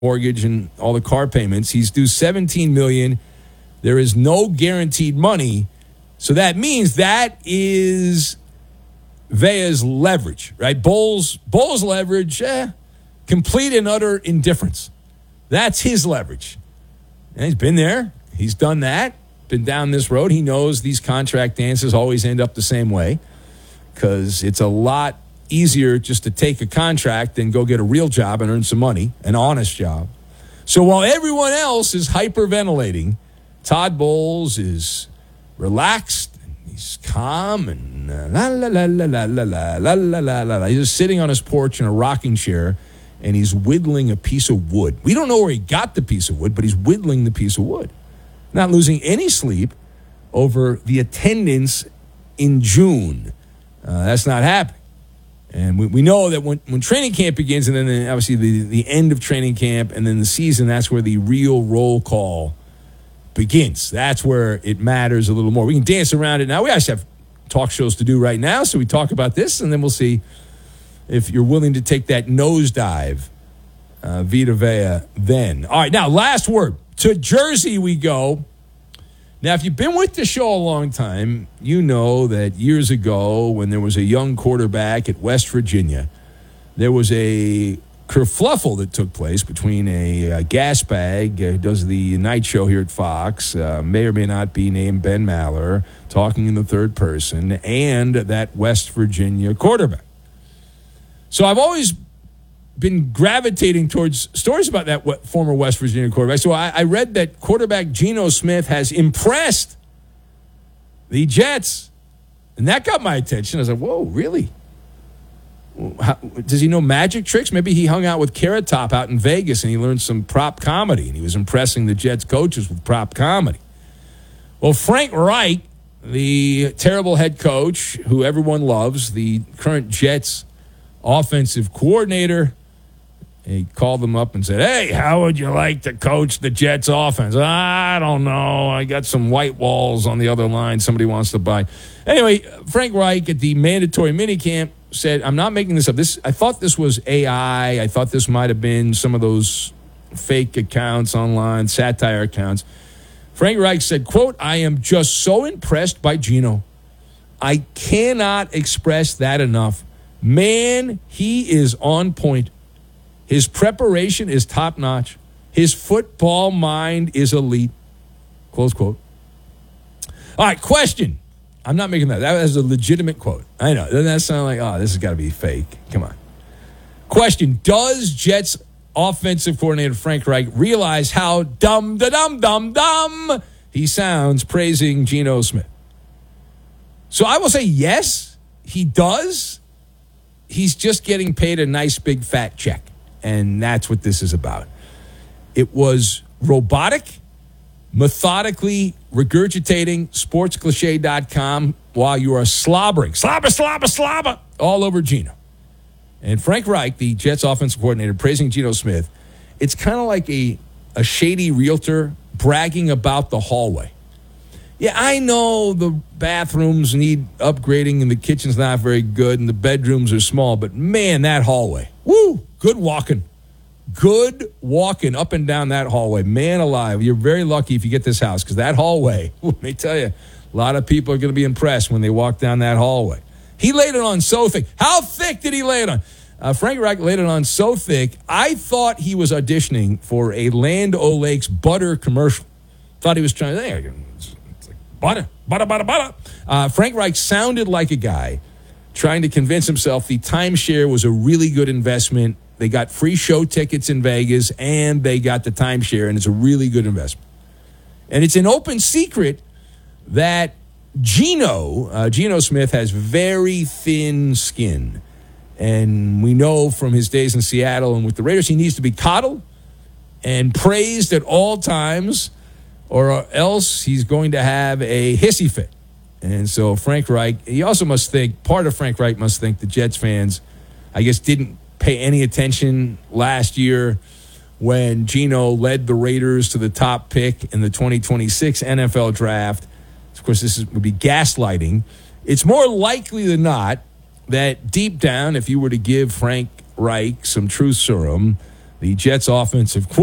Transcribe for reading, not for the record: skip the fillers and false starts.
mortgage and all the car payments. He's due $17 million. There is no guaranteed money. So that means that is Vea's leverage, right? Bull's leverage, complete and utter indifference. That's his leverage. And he's been there. He's done that. Been down this road. He knows these contract dances always end up the same way because it's a lot easier just to take a contract than go get a real job and earn some money, an honest job. So while everyone else is hyperventilating, Todd Bowles is relaxed, and he's calm, and la la la la la la la la la la la. He's just sitting on his porch in a rocking chair, and he's whittling a piece of wood. We don't know where he got the piece of wood, but he's whittling the piece of wood. Not losing any sleep over the attendance in June. That's not happening. And we know that when training camp begins, and then obviously the end of training camp, and then the season, that's where the real roll call begins. That's where it matters a little more. We can dance around it now. We actually have talk shows to do right now, so we talk about this, and then we'll see if you're willing to take that nosedive, Vita Vea, then. All right, now, last word. To Jersey we go. Now, if you've been with the show a long time, you know that years ago when there was a young quarterback at West Virginia, there was a kerfluffle that took place between a gas bag who does the night show here at Fox, may or may not be named Ben Maller, talking in the third person, and that West Virginia quarterback. So I've always been gravitating towards stories about that former West Virginia quarterback. So I read that quarterback Geno Smith has impressed the Jets, and that got my attention. I was like, whoa, really? Does he know magic tricks? Maybe he hung out with Carrot Top out in Vegas and he learned some prop comedy and he was impressing the Jets coaches with prop comedy. Well, Frank Reich, the terrible head coach who everyone loves, the current Jets offensive coordinator, he called them up and said, hey, how would you like to coach the Jets offense? I don't know. I got some white walls on the other line somebody wants to buy. Anyway, Frank Reich at the mandatory minicamp said, I'm not making this up. I thought this was AI. I thought this might have been some of those fake accounts online, satire accounts. Frank Reich said, quote, I am just so impressed by Geno. I cannot express that enough. Man, he is on point. His preparation is top-notch. His football mind is elite. Close quote. All right, question. I'm not making that. That was a legitimate quote. I know. Doesn't that sound like, oh, this has got to be fake? Come on. Question. Does Jets offensive coordinator Frank Reich realize how dumb he sounds praising Geno Smith? So I will say yes, he does. He's just getting paid a nice big fat check. And that's what this is about. It was robotic, methodically regurgitating sportscliche.com while you are slobbering, slobber, all over Geno. And Frank Reich, the Jets offensive coordinator, praising Geno Smith, it's kind of like a shady realtor bragging about the hallway. Yeah, I know the bathrooms need upgrading and the kitchen's not very good and the bedrooms are small, but man, that hallway, woo, good walking. Good walking up and down that hallway. Man alive, you're very lucky if you get this house because that hallway, let me tell you, a lot of people are going to be impressed when they walk down that hallway. He laid it on so thick. How thick did he lay it on? Frank Reich laid it on so thick, I thought he was auditioning for a Land O'Lakes butter commercial. Thought he was trying to, it's like butter. Frank Reich sounded like a guy trying to convince himself the timeshare was a really good investment. They got free show tickets in Vegas, and they got the timeshare, and it's a really good investment. And it's an open secret that Geno Smith has very thin skin. And we know from his days in Seattle and with the Raiders, he needs to be coddled and praised at all times, or else he's going to have a hissy fit. And so Frank Reich, he also must think, part of Frank Reich must think the Jets fans, I guess, didn't pay any attention last year when Geno led the Raiders to the top pick in the 2026 NFL draft. Of course, this would be gaslighting. It's more likely than not that deep down, if you were to give Frank Reich some truth serum, the Jets offensive